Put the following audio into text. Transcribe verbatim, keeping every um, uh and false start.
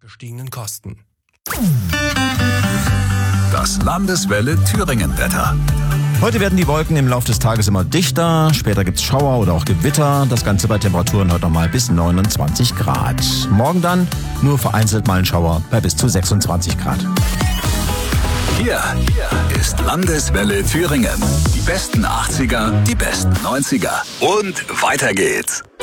gestiegenen Kosten. Das Landeswelle Thüringen-Wetter. Heute werden die Wolken im Laufe des Tages immer dichter, später gibt's Schauer oder auch Gewitter. Das Ganze bei Temperaturen heute nochmal bis neunundzwanzig Grad. Morgen dann nur vereinzelt mal ein Schauer bei bis zu sechsundzwanzig Grad. Hier, hier ist Landeswelle Thüringen. Die besten achtziger, die besten neunziger und weiter geht's.